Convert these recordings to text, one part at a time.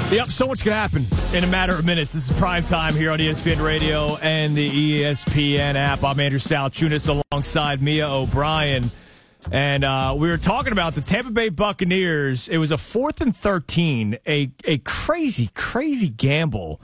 Yep, so much can happen in a matter of minutes. This is prime time here on ESPN Radio and the ESPN app. I'm Andrew Salchunas alongside Mia O'Brien. And we were talking about the Tampa Bay Buccaneers. It was a 4th and 13, a crazy, crazy gamble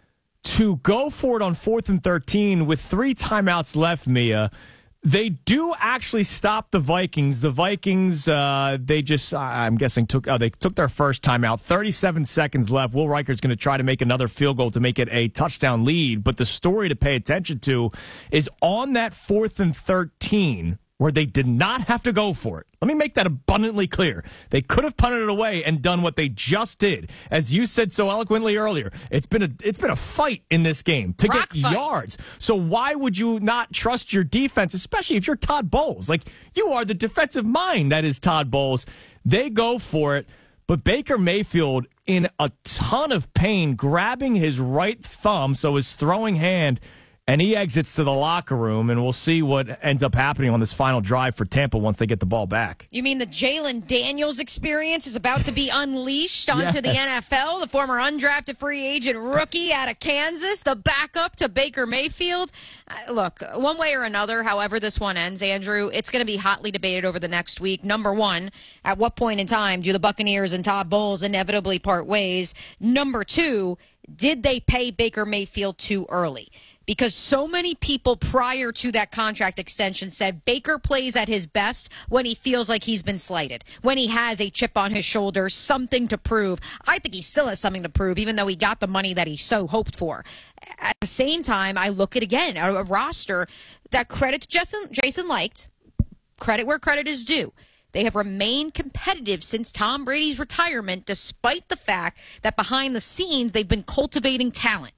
to go for it on 4th and 13 with 3 timeouts left, Mia. They do actually stop the Vikings. The Vikings, they just, I'm guessing, took their first timeout. 37 seconds left. Will Reicher's going to try to make another field goal to make it a touchdown lead. But the story to pay attention to is on that 4th and 13, where they did not have to go for it. Let me make that abundantly clear. They could have punted it away and done what they just did. As you said so eloquently earlier, it's been a fight in this game to get yards. So why would you not trust your defense, especially if you're Todd Bowles? Like, you are the defensive mind that is Todd Bowles. They go for it, but Baker Mayfield in a ton of pain, grabbing his right thumb, so his throwing hand, and he exits to the locker room, and we'll see what ends up happening on this final drive for Tampa once they get the ball back. You mean the Jalen Daniels experience is about to be unleashed onto the NFL? The former undrafted free agent rookie out of Kansas, the backup to Baker Mayfield? Look, one way or another, however this one ends, Andrew, it's going to be hotly debated over the next week. Number one, at what point in time do the Buccaneers and Todd Bowles inevitably part ways? Number two, did they pay Baker Mayfield too early? Because so many people prior to that contract extension said Baker plays at his best when he feels like he's been slighted, when he has a chip on his shoulder, something to prove. I think he still has something to prove, even though he got the money that he so hoped for. At the same time, I look at, again, a roster that credit to Jason liked, credit where credit is due. They have remained competitive since Tom Brady's retirement, despite the fact that behind the scenes they've been cultivating talent.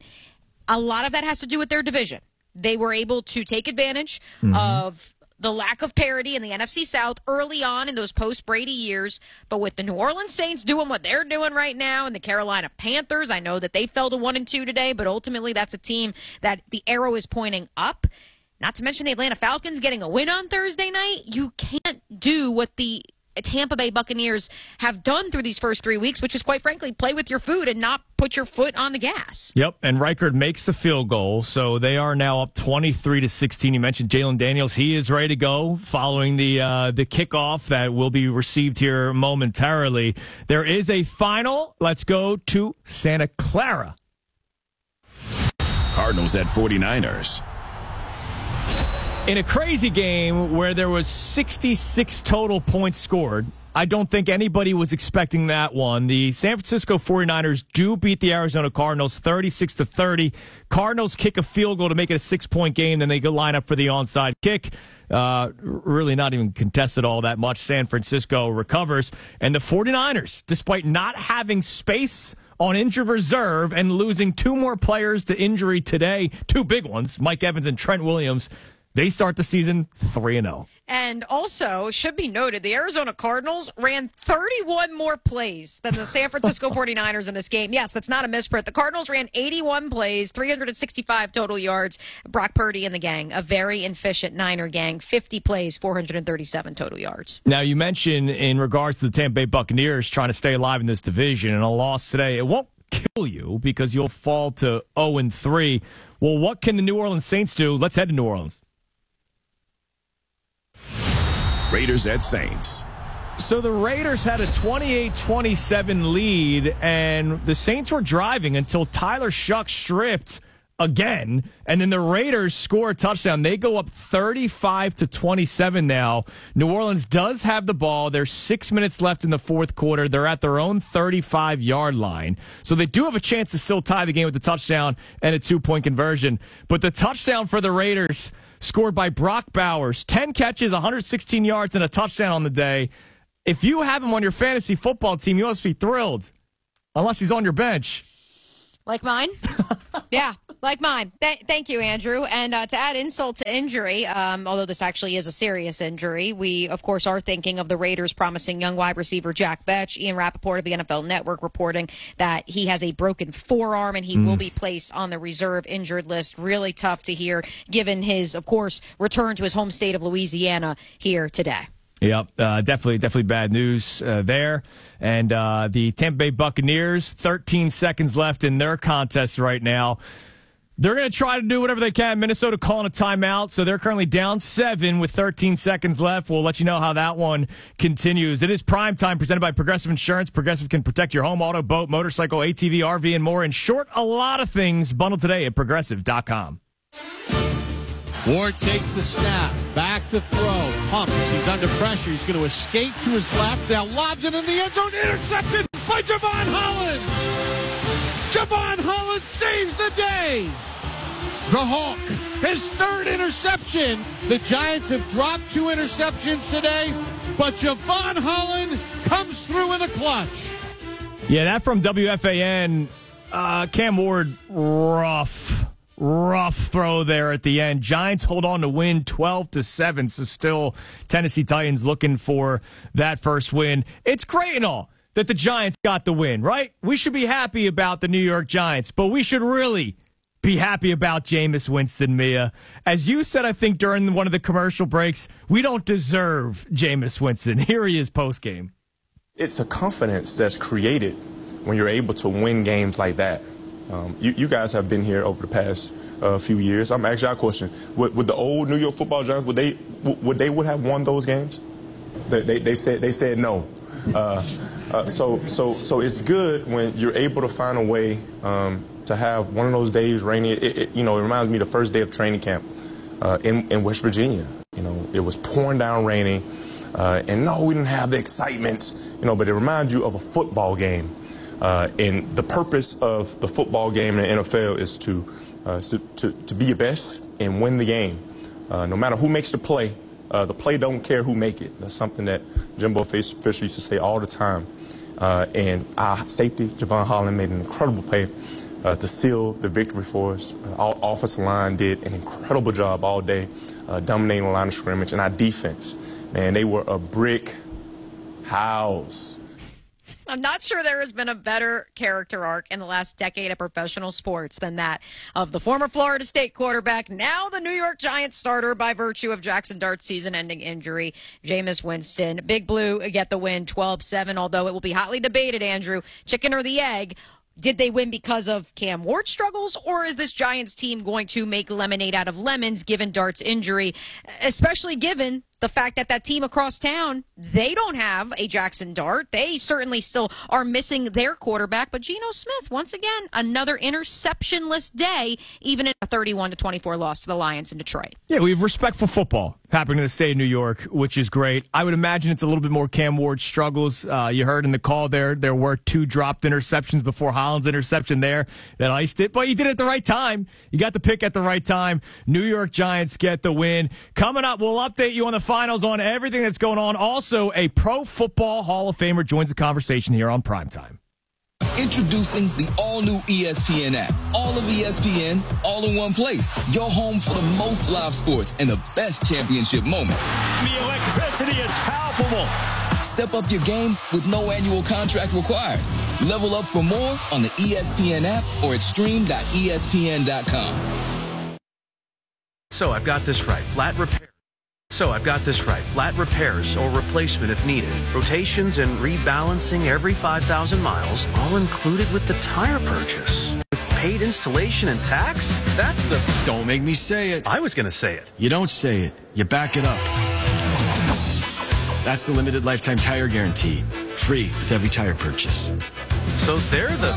A lot of that has to do with their division. They were able to take advantage of the lack of parity in the NFC South early on in those post-Brady years. But with the New Orleans Saints doing what they're doing right now, and the Carolina Panthers, I know that they fell to 1-2 today, but ultimately that's a team that the arrow is pointing up. Not to mention the Atlanta Falcons getting a win on Thursday night. You can't do what the Tampa Bay Buccaneers have done through these first 3 weeks, which is, quite frankly, play with your food and not put your foot on the gas. Yep, and Reichard makes the field goal, so they are now up 23-16. You mentioned Jalen Daniels. He is ready to go following the kickoff that will be received here momentarily. There is a final. Let's go to Santa Clara. Cardinals at 49ers. In a crazy game where there was 66 total points scored, I don't think anybody was expecting that one. The San Francisco 49ers do beat the Arizona Cardinals 36-30. Cardinals kick a field goal to make it a 6-point game, then they go line up for the onside kick. Really not even contested all that much. San Francisco recovers. And the 49ers, despite not having space on injured reserve and losing 2 more players to injury today, 2 big ones, Mike Evans and Trent Williams, they start the season 3-0. And also, should be noted, the Arizona Cardinals ran 31 more plays than the San Francisco 49ers in this game. Yes, that's not a misprint. The Cardinals ran 81 plays, 365 total yards. Brock Purdy and the gang, a very efficient Niner gang, 50 plays, 437 total yards. Now, you mentioned in regards to the Tampa Bay Buccaneers trying to stay alive in this division, and a loss today, it won't kill you because you'll fall to 0-3. Well, what can the New Orleans Saints do? Let's head to New Orleans. Raiders at Saints. So the Raiders had a 28-27 lead, and the Saints were driving until Tyler Shuck stripped again, and then the Raiders score a touchdown. They go up 35-27 now. New Orleans does have the ball. There's 6 minutes left in the fourth quarter. They're at their own 35-yard line. So they do have a chance to still tie the game with a touchdown and a 2-point conversion. But the touchdown for the Raiders, scored by Brock Bowers, 10 catches, 116 yards, and a touchdown on the day. If you have him on your fantasy football team, you must be thrilled. Unless he's on your bench. Like mine? Yeah, like mine. Thank you, Andrew. And to add insult to injury, although this actually is a serious injury, we, of course, are thinking of the Raiders promising young wide receiver Jack Betch. Ian Rappaport of the NFL Network reporting that he has a broken forearm and he will be placed on the reserve injured list. Really tough to hear, given his, of course, return to his home state of Louisiana here today. Yep, definitely bad news there. And the Tampa Bay Buccaneers, 13 seconds left in their contest right now. They're going to try to do whatever they can. Minnesota calling a timeout, so they're currently down 7 with 13 seconds left. We'll let you know how that one continues. It is Prime Time, presented by Progressive Insurance. Progressive can protect your home, auto, boat, motorcycle, ATV, RV, and more. In short, a lot of things. Bundled today at Progressive.com. Ward takes the snap, back to throw, pumps, he's under pressure, he's going to escape to his left, now lobs it in the end zone, intercepted by Javon Holland! Javon Holland saves the day! The Hawk, his third interception. The Giants have dropped 2 interceptions today, but Javon Holland comes through in the clutch. Yeah, that from WFAN. Cam Ward, rough throw there at the end. Giants hold on to win 12-7, so still Tennessee Titans looking for that first win. It's great and all that the Giants got the win, right? We should be happy about the New York Giants, but we should really be happy about Jameis Winston, Mia. As you said, I think, during one of the commercial breaks, we don't deserve Jameis Winston. Here he is post-game. It's a confidence that's created when you're able to win games like that. You guys have been here over the past few years. I'm actually, I question, would the old New York Football Giants, would they have won those games? They said no. So it's good when you're able to find a way to have one of those days rainy. It reminds me of the first day of training camp in West Virginia. It was pouring down raining, and no, we didn't have the excitement. But it reminds you of a football game. And the purpose of the football game in the NFL is to be your best and win the game. No matter who makes the play don't care who make it. That's something that Jimbo Fisher used to say all the time. And our safety, Javon Holland, made an incredible play to seal the victory for us. Our offensive line did an incredible job all day, dominating the line of scrimmage. And our defense, man, they were a brick house. I'm not sure there has been a better character arc in the last decade of professional sports than that of the former Florida State quarterback, now the New York Giants starter by virtue of Jackson Dart's season-ending injury, Jameis Winston. Big Blue get the win 12-7, although it will be hotly debated, Andrew, chicken or the egg. Did they win because of Cam Ward's struggles, or is this Giants team going to make lemonade out of lemons given Dart's injury, especially given the fact that that team across town, they don't have a Jackson Dart. They certainly still are missing their quarterback. But Geno Smith, once again, another interceptionless day, even in a 31-24 loss to the Lions in Detroit. Yeah, we have respectful football happening in the state of New York, which is great. I would imagine it's a little bit more Cam Ward struggles. You heard in the call there were 2 dropped interceptions before Holland's interception there that iced it. But you did it at the right time. You got the pick at the right time. New York Giants get the win. Coming up, we'll update you on the finals, on everything that's going on. Also, a Pro Football Hall of Famer joins the conversation here on Primetime. Introducing the all-new ESPN app. All of ESPN, all in one place. Your home for the most live sports and the best championship moments. The electricity is palpable. Step up your game with no annual contract required. Level up for more on the ESPN app or at stream.espn.com. So I've got this right. Flat repairs or replacement if needed. Rotations and rebalancing every 5,000 miles, all included with the tire purchase. With paid installation and tax? That's the... Don't make me say it. I was going to say it. You don't say it. You back it up. That's the limited lifetime tire guarantee. Free with every tire purchase. So they're the...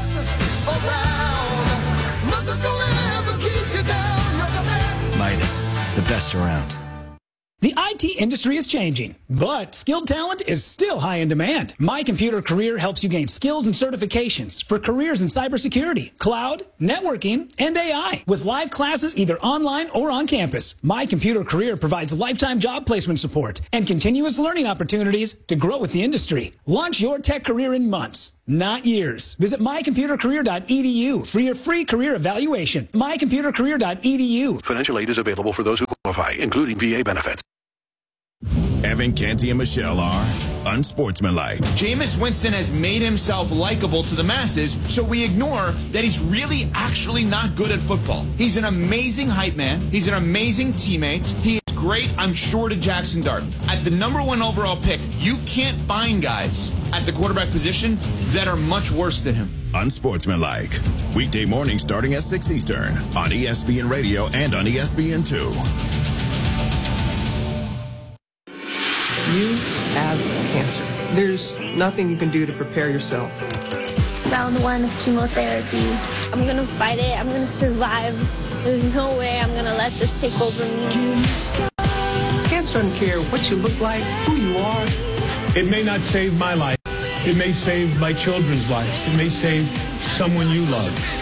Midas, the best around. The IT industry is changing, but skilled talent is still high in demand. My Computer Career helps you gain skills and certifications for careers in cybersecurity, cloud, networking, and AI with live classes either online or on campus. My Computer Career provides lifetime job placement support and continuous learning opportunities to grow with the industry. Launch your tech career in months, not years. Visit mycomputercareer.edu for your free career evaluation. Mycomputercareer.edu. Financial aid is available for those who qualify, including VA benefits. Evan, Canty, and Michelle are unsportsmanlike. Jameis Winston has made himself likable to the masses, so we ignore that he's really actually not good at football. He's an amazing hype man. He's an amazing teammate. He is great, I'm sure, to Jackson Dart. At the #1 overall pick, you can't find guys at the quarterback position that are much worse than him. Unsportsmanlike. Weekday mornings starting at 6 Eastern on ESPN Radio and on ESPN2. You have cancer. There's nothing you can do to prepare yourself. Round 1 of chemotherapy. I'm gonna fight it. I'm gonna survive. There's no way I'm gonna let this take over me. Cancer doesn't care what you look like, who you are. It may not save my life. It may save my children's lives. It may save someone you love.